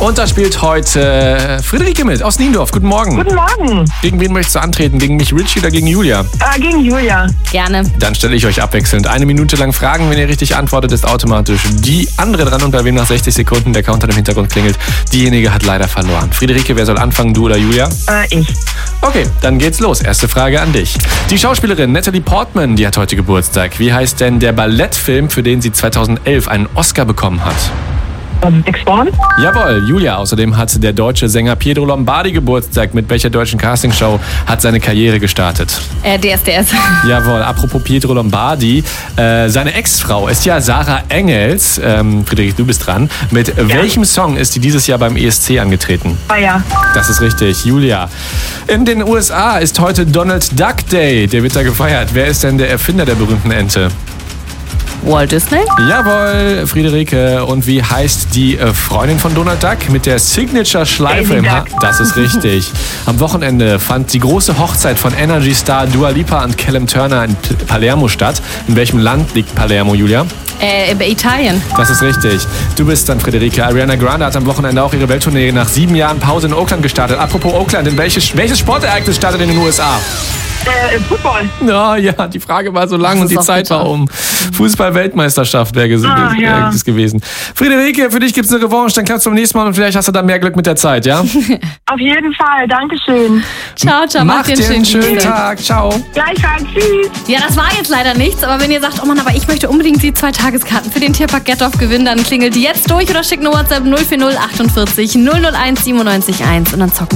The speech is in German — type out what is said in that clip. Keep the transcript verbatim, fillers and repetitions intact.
Und da spielt heute Friederike mit aus Niendorf. Guten Morgen. Guten Morgen. Gegen wen möchtest du antreten? Gegen mich, Richie, oder gegen Julia? Äh, gegen Julia. Gerne. Dann stelle ich euch abwechselnd eine Minute lang Fragen. Wenn ihr richtig antwortet, ist automatisch die andere dran. Und bei wem nach sechzig Sekunden der Counter im Hintergrund klingelt, diejenige hat leider verloren. Friederike, wer soll anfangen, du oder Julia? Äh, ich. Okay, dann geht's los. Erste Frage an dich. Die Schauspielerin Natalie Portman, die hat heute Geburtstag. Wie heißt denn der Ballettfilm, für den sie zweitausendelf einen Oscar bekommen hat? Ähm, Ex-Born? Jawohl, Julia. Außerdem hat der deutsche Sänger Pietro Lombardi Geburtstag. Mit welcher deutschen Castingshow hat seine Karriere gestartet? Äh, D S D S. Jawohl, apropos Pietro Lombardi. Äh, seine Ex-Frau ist ja Sarah Engels. Ähm, Friederike, du bist dran. Mit ja. welchem Song ist die dieses Jahr beim E S C angetreten? Fire. Das ist richtig, Julia. In den U S A ist heute Donald Duck Day. Der wird da gefeiert. Wer ist denn der Erfinder der berühmten Ente? Walt Disney? Jawohl, Friederike. Und wie heißt die äh, Freundin von Donald Duck mit der Signature-Schleife im Haar? Das ist richtig. Am Wochenende fand die große Hochzeit von Energy-Star Dua Lipa und Callum Turner in P- Palermo statt. In welchem Land liegt Palermo, Julia? Äh, Italien. Das ist richtig. Du bist dann, Friederike. Ariana Grande hat am Wochenende auch ihre Welttournee nach sieben Jahren Pause in Oakland gestartet. Apropos Oakland, in welches, welches Sportereignis startet in den U S A? Äh, Football. Ja, ja, die Frage war so lang Das und die ist auch Zeit bitter. war um. Fußball-Weltmeisterschaft wäre ges- Ah, wär ja. es gewesen. Friederike, für dich gibt's eine Revanche, dann klappt's beim nächsten Mal und vielleicht hast du dann mehr Glück mit der Zeit, ja? Auf jeden Fall. Dankeschön. Ciao, ciao. Mach Macht dir einen schönen Dienstag. Tag. Ciao. Gleichfalls. Tschüss. Ja, das war jetzt leider nichts, aber wenn ihr sagt, oh Mann, aber ich möchte unbedingt die zwei Tageskarten für den Tierpark Gettorf gewinnen, dann klingelt jetzt durch oder schickt eine WhatsApp null vier null achtundvierzig null null eins siebenundneunzig eins und dann zocken